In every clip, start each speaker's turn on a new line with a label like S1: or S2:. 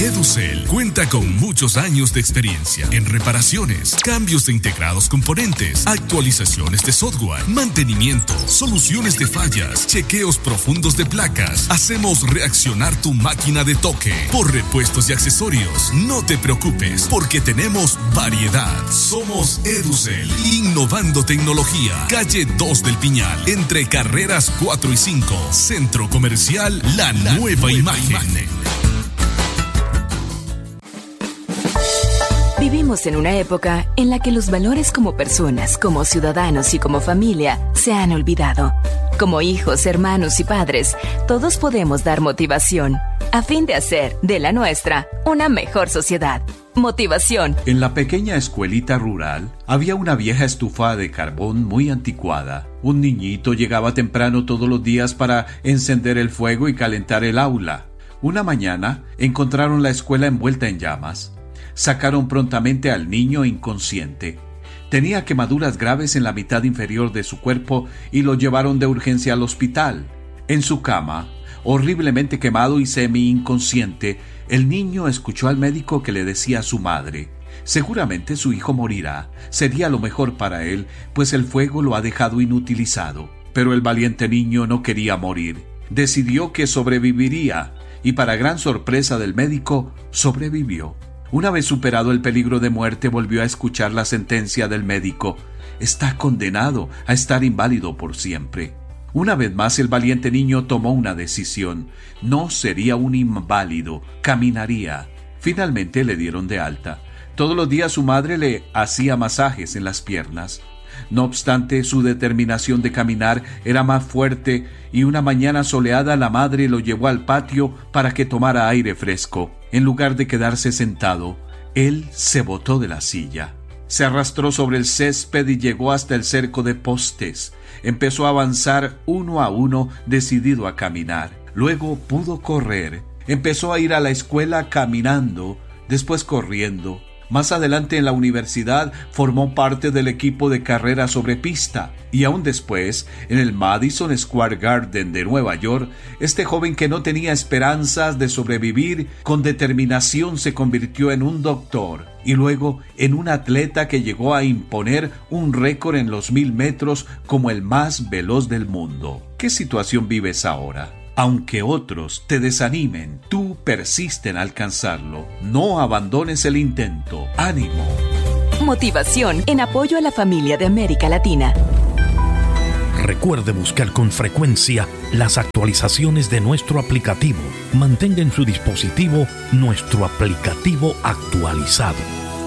S1: Educel cuenta con muchos años de experiencia en reparaciones, cambios de integrados componentes, actualizaciones de software, mantenimiento, soluciones de fallas, chequeos profundos de placas. Hacemos reaccionar tu máquina de toque. Por repuestos y accesorios, no te preocupes, porque tenemos variedad. Somos Educel, innovando tecnología. Calle 2 del Piñal, entre carreras 4 y 5. Centro Comercial La Nueva Imagen.
S2: Vivimos en una época en la que los valores como personas, como ciudadanos y como familia se han olvidado. Como hijos, hermanos y padres, todos podemos dar motivación a fin de hacer de la nuestra una mejor sociedad. Motivación.
S3: En la pequeña escuelita rural había una vieja estufa de carbón muy anticuada. Un niñito llegaba temprano todos los días para encender el fuego y calentar el aula. Una mañana encontraron la escuela envuelta en llamas. Sacaron prontamente al niño inconsciente. Tenía quemaduras graves en la mitad inferior de su cuerpo y lo llevaron de urgencia al hospital. En su cama, horriblemente quemado y semi-inconsciente, el niño escuchó al médico que le decía a su madre: seguramente su hijo morirá. Sería lo mejor para él, pues el fuego lo ha dejado inutilizado. Pero el valiente niño no quería morir. Decidió que sobreviviría y, para gran sorpresa del médico, sobrevivió. Una vez superado el peligro de muerte, volvió a escuchar la sentencia del médico: está condenado a estar inválido por siempre. Una vez más el valiente niño tomó una decisión. No sería un inválido, caminaría. Finalmente le dieron de alta. Todos los días su madre le hacía masajes en las piernas. No obstante, su determinación de caminar era más fuerte y una mañana soleada la madre lo llevó al patio para que tomara aire fresco. En lugar de quedarse sentado, él se botó de la silla. Se arrastró sobre el césped y llegó hasta el cerco de postes. Empezó a avanzar uno a uno, decidido a caminar. Luego pudo correr. Empezó a ir a la escuela caminando, después corriendo. Más adelante en la universidad formó parte del equipo de carrera sobre pista, y aún después, en el Madison Square Garden de Nueva York, este joven que no tenía esperanzas de sobrevivir, con determinación se convirtió en un doctor, y luego en un atleta que llegó a imponer un récord en los 1000 metros como el más veloz del mundo. ¿Qué situación vives ahora? Aunque otros te desanimen, tú persiste en alcanzarlo. No abandones el intento. ¡Ánimo!
S2: Motivación en apoyo a la familia de América Latina.
S4: Recuerde buscar con frecuencia las actualizaciones de nuestro aplicativo. Mantenga en su dispositivo nuestro aplicativo actualizado.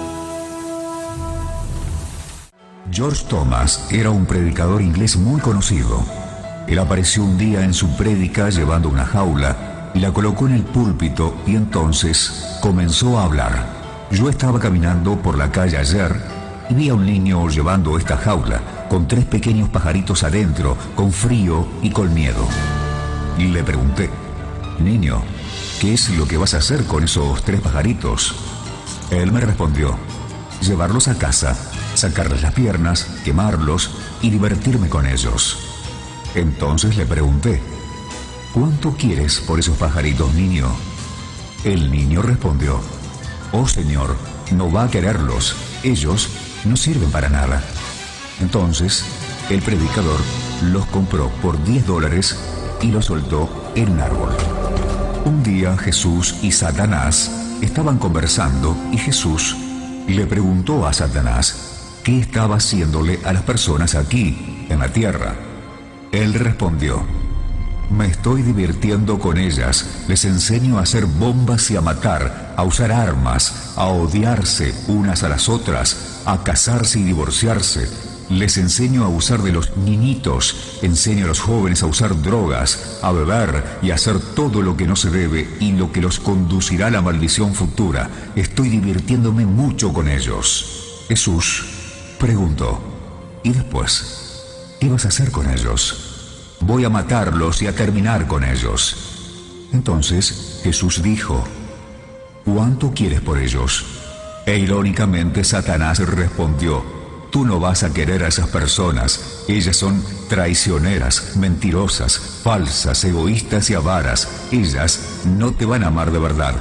S5: George Thomas era un predicador inglés muy conocido. Él apareció un día en su prédica llevando una jaula y la colocó en el púlpito y entonces comenzó a hablar. Yo estaba caminando por la calle ayer y vi a un niño llevando esta jaula con 3 pequeños pajaritos adentro, con frío y con miedo. Y le pregunté: niño, ¿qué es lo que vas a hacer con esos 3 pajaritos? Él me respondió: llevarlos a casa, sacarles las piernas, quemarlos y divertirme con ellos. Entonces le pregunté: ¿cuánto quieres por esos pajaritos, niño? El niño respondió: oh Señor, no va a quererlos, ellos no sirven para nada. Entonces el predicador los compró por $10 y los soltó en un árbol. Un día Jesús y Satanás estaban conversando y Jesús le preguntó a Satanás qué estaba haciéndole a las personas aquí, en la tierra. Él respondió: me estoy divirtiendo con ellas, les enseño a hacer bombas y a matar, a usar armas, a odiarse unas a las otras, a casarse y divorciarse. Les enseño a usar de los niñitos, enseño a los jóvenes a usar drogas, a beber y a hacer todo lo que no se debe y lo que los conducirá a la maldición futura. Estoy divirtiéndome mucho con ellos. Jesús preguntó: ¿y después? ¿Qué vas a hacer con ellos? Voy a matarlos y a terminar con ellos. Entonces Jesús dijo: ¿cuánto quieres por ellos? E irónicamente Satanás respondió: tú no vas a querer a esas personas. Ellas son traicioneras, mentirosas, falsas, egoístas y avaras. Ellas no te van a amar de verdad.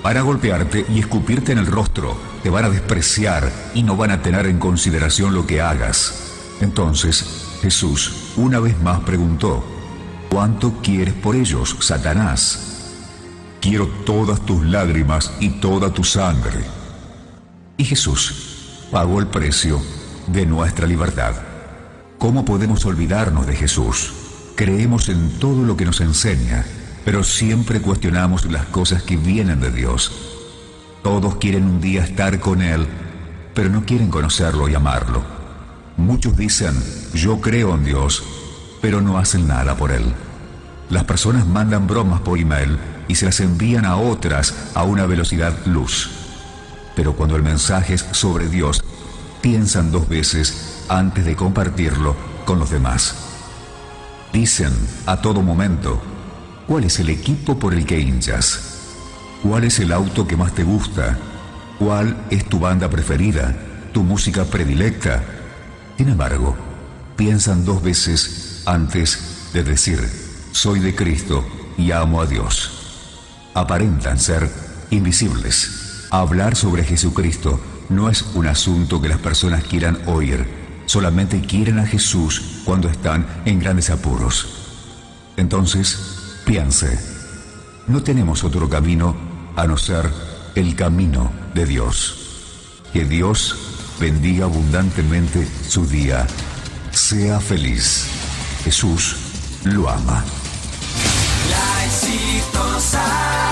S5: Van a golpearte y escupirte en el rostro, te van a despreciar y no van a tener en consideración lo que hagas. Entonces Jesús una vez más preguntó: ¿cuánto quieres por ellos, Satanás? Quiero todas tus lágrimas y toda tu sangre. Y Jesús pagó el precio de nuestra libertad. ¿Cómo podemos olvidarnos de Jesús? Creemos en todo lo que nos enseña, pero siempre cuestionamos las cosas que vienen de Dios. Todos quieren un día estar con Él, pero no quieren conocerlo y amarlo. Muchos dicen: yo creo en Dios, pero no hacen nada por Él. Las personas mandan bromas por email y se las envían a otras a una velocidad luz. Pero cuando el mensaje es sobre Dios, piensan 2 veces antes de compartirlo con los demás. Dicen a todo momento: ¿cuál es el equipo por el que hinchas? ¿Cuál es el auto que más te gusta? ¿Cuál es tu banda preferida? ¿Tu música predilecta? Sin embargo, piensan 2 veces antes de decir: soy de Cristo y amo a Dios. Aparentan ser invisibles. Hablar sobre Jesucristo no es un asunto que las personas quieran oír. Solamente quieren a Jesús cuando están en grandes apuros. Entonces, piense: no tenemos otro camino a no ser el camino de Dios. Que Dios bendiga abundantemente su día. Sea feliz. Jesús lo ama.
S6: La exitosa.